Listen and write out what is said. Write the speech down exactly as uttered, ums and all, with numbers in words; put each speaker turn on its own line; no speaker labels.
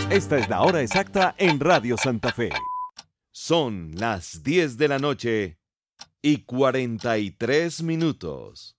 Esta es la hora exacta en Radio Santa Fe. Son las diez de la noche y cuarenta y tres minutos.